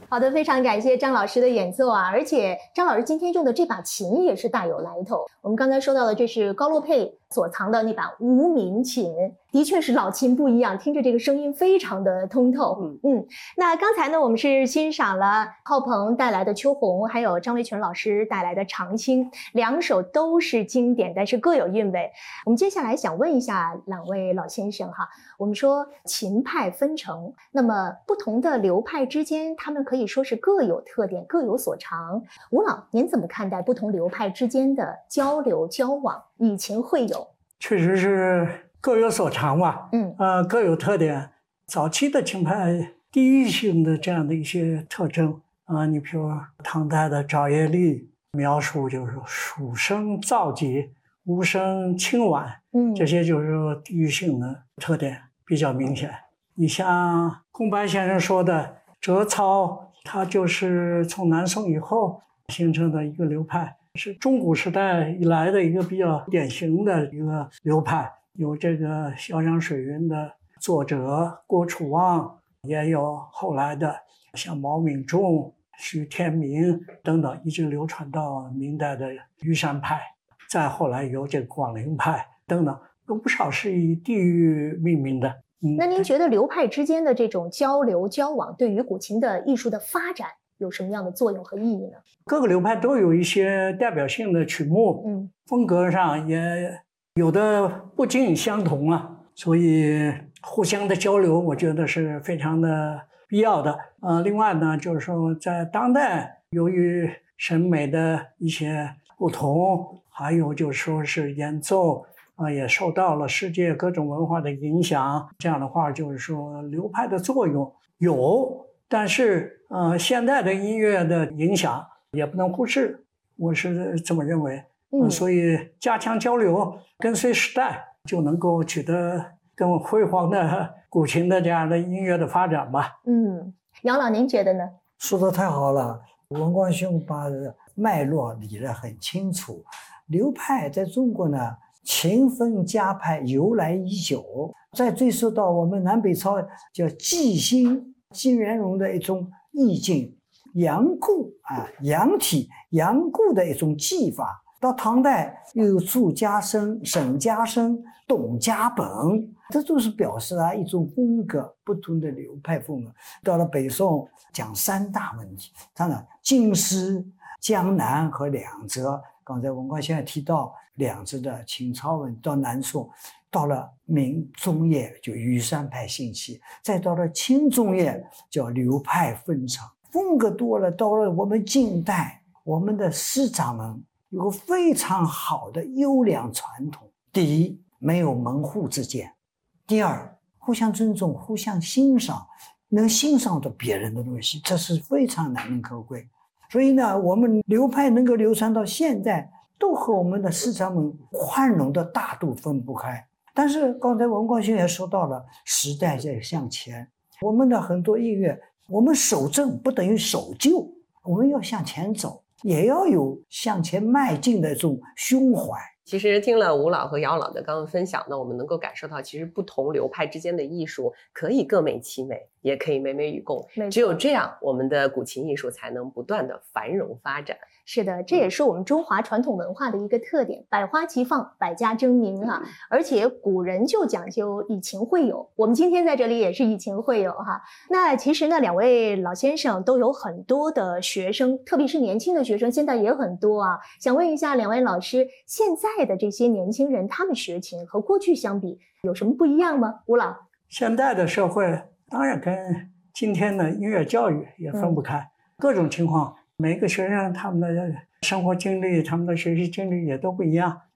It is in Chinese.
好的，非常感谢张老师的演奏啊！而且张老师今天用的这把琴也是大有来头。我们刚才说到的，这是高洛佩所藏的那把无名琴，的确是老琴不一样，听着这个声音非常的通透。那刚才呢，我们是欣赏了浩鹏带来的《秋红》，还有张维权老师带来的《长青》，两首都是经典，但是各有韵味。我们接下来想问一下两位老先生哈，我们说琴派纷呈，那么不同的流派之间，他们可以说是各有特点，各有所长。吴老，您怎么看待不同流派之间的交流交往，以琴会友？ 确实是各有所长吧。各有特点。早期的琴派地域性的这样的一些特征你比如唐代的赵业立描述就是蜀声燥急，吴声清婉，这些就是地域性的特点比较明显。你像宫白先生说的折操，它就是从南宋以后形成的一个流派，是中古时代以来的一个比较典型的一个流派。有这个潇湘水云的作者郭楚望，也有后来的像毛敏仲、徐天明等等，一直流传到明代的虞山派，再后来有这个广陵派等等，有不少是以地域命名的。 那您觉得流派之间的这种交流交往对于古琴的艺术的发展有什么样的作用和意义呢？ 各个流派都有一些代表性的曲目，风格上也有的不尽相同所以互相的交流我觉得是非常的必要的。另外呢，就是说在当代由于审美的一些不同，还有就是说是演奏也受到了世界各种文化的影响，这样的话就是说流派的作用有，但是现代的音乐的影响也不能忽视，我是这么认为。所以加强交流，跟随时代，就能够取得更辉煌的古琴的这样的音乐的发展吧。 杨老您觉得呢？ 说得太好了，文光兄把脉络理得很清楚。流派在中国呢，琴分家派由来已久，再追溯到我们南北朝叫季兴、季元荣的一种意境，杨固杨体杨固的一种技法。到唐代又有祝家生、沈家生、董家本，这都是表示一种风格不同的流派风格。到了北宋讲三大问题，当然京师、江南和两浙。刚才文光先生提到两浙的秦操文，到南宋，到了明中叶就虞山派兴起，再到了清中叶叫流派纷呈，风格多了。到了我们近代，我们的师长们有个非常好的优良传统。第一，没有门户之见；第二，互相尊重，互相欣赏，能欣赏到别人的东西，这是非常难能可贵。所以呢，我们流派能够流传到现在，都和我们的师长们宽容的大度分不开。但是刚才文光兄也说到了，时代在向前，我们的很多音乐，我们守正不等于守旧，我们要向前走，也要有向前迈进的这种胸怀。 其实听了吴老和姚老的刚刚分享呢，我们能够感受到，其实不同流派之间的艺术可以各美其美，也可以美美与共。只有这样，我们的古琴艺术才能不断的繁荣发展。 是的，这也是我们中华传统文化的一个特点，百花齐放，百家争鸣而且古人就讲究以琴会友，我们今天在这里也是以琴会友那其实呢，两位老先生都有很多的学生，特别是年轻的学生，现在也很多想问一下两位老师，现在的这些年轻人，他们学琴和过去相比有什么不一样吗？吴老， 现代的社会当然跟今天的音乐教育也分不开，各种情况，每个学生他们的生活经历、他们的学习经历也都不一样。